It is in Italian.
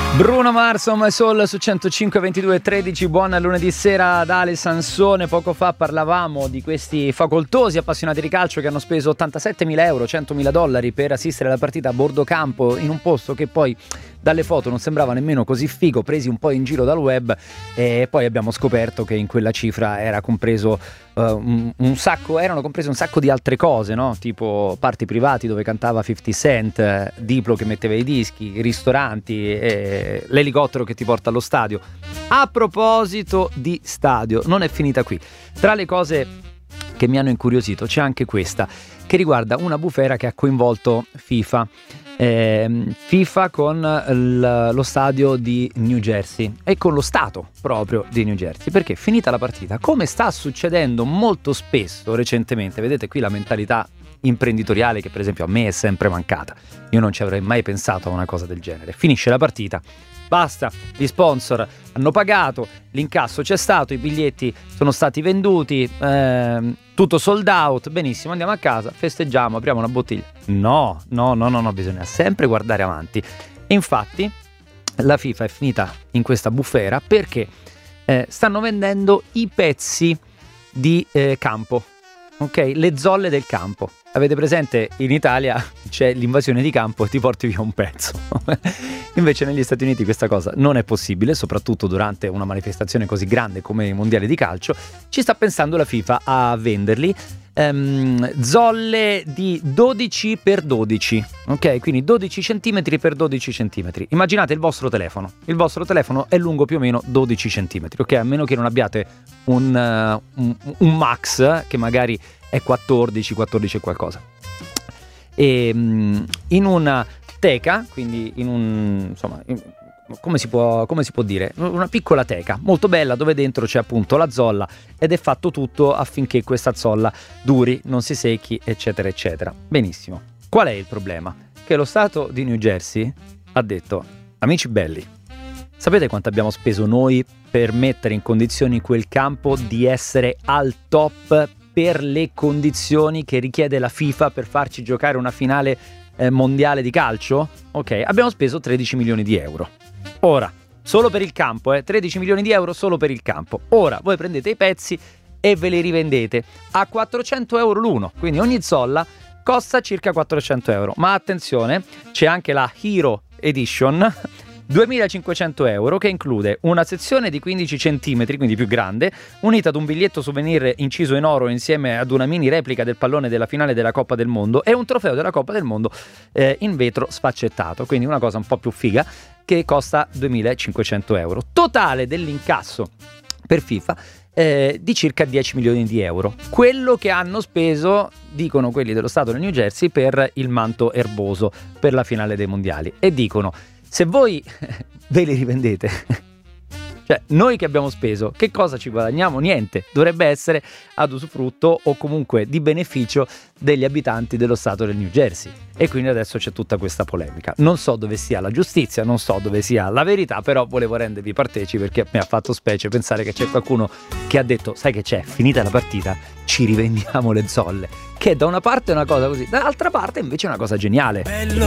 Bruno Mars, On My Soul su 105-22-13. Buon lunedì sera da Ale Sansone. Poco fa parlavamo di questi facoltosi appassionati di calcio che hanno speso 87.000 euro, $100.000 per assistere alla partita a bordo campo in un posto che poi dalle foto non sembrava nemmeno così figo, presi un po' in giro dal web, e poi abbiamo scoperto che in quella cifra era compreso erano comprese un sacco di altre cose, no? Tipo party privati dove cantava 50 Cent, Diplo che metteva i dischi, ristoranti, l'elicottero che ti porta allo stadio. A proposito di stadio, non è finita qui. Tra le cose che mi hanno incuriosito c'è anche questa, che riguarda una bufera che ha coinvolto FIFA con lo stadio di New Jersey e con lo stato proprio di New Jersey, perché finita la partita, come sta succedendo molto spesso recentemente, vedete qui la mentalità imprenditoriale che per esempio a me è sempre mancata, io non ci avrei mai pensato a una cosa del genere. Finisce la partita, basta, gli sponsor hanno pagato, l'incasso c'è stato, i biglietti sono stati venduti, tutto sold out, benissimo, andiamo a casa, festeggiamo, apriamo una bottiglia. No, bisogna sempre guardare avanti. E infatti la FIFA è finita in questa bufera perché stanno vendendo i pezzi di campo, ok? Le zolle del campo. Avete presente, in Italia c'è l'invasione di campo e ti porti via un pezzo. Invece negli Stati Uniti questa cosa non è possibile, soprattutto durante una manifestazione così grande come i mondiali di calcio. Ci sta pensando la FIFA a venderli, zolle di 12x12, ok? Quindi 12 cm x 12 cm. Immaginate il vostro telefono è lungo più o meno 12 cm, ok? A meno che non abbiate un Max che magari è 14 e qualcosa. E in una teca, quindi come si può dire, una piccola teca molto bella dove dentro c'è appunto la zolla ed è fatto tutto affinché questa zolla duri, non si secchi, eccetera eccetera. Benissimo. Qual è il problema? Che lo stato di New Jersey ha detto: amici belli, sapete quanto abbiamo speso noi per mettere in condizioni quel campo di essere al top per le condizioni che richiede la FIFA per farci giocare una finale mondiale di calcio? Ok, abbiamo speso 13 milioni di euro. Ora, solo per il campo, 13 milioni di euro solo per il campo. Ora, voi prendete i pezzi e ve li rivendete a 400 euro l'uno, quindi ogni zolla costa circa 400 euro. Ma attenzione, c'è anche la Hero Edition, 2.500 euro, che include una sezione di 15 cm, quindi più grande, unita ad un biglietto souvenir inciso in oro insieme ad una mini replica del pallone della finale della Coppa del Mondo e un trofeo della Coppa del Mondo in vetro sfaccettato, quindi una cosa un po' più figa, che costa 2.500 euro. Totale dell'incasso per FIFA di circa 10 milioni di euro. Quello che hanno speso, dicono quelli dello stato del New Jersey, per il manto erboso per la finale dei mondiali. E dicono: se voi ve li rivendete, cioè noi che abbiamo speso, che cosa ci guadagniamo? Niente, dovrebbe essere ad usufrutto o comunque di beneficio degli abitanti dello stato del New Jersey. E quindi adesso c'è tutta questa polemica. Non so dove sia la giustizia, non so dove sia la verità, però volevo rendervi partecipi perché mi ha fatto specie pensare che c'è qualcuno che ha detto: sai che c'è, finita la partita, ci rivendiamo le zolle. Che da una parte è una cosa così, dall'altra parte invece è una cosa geniale. Bello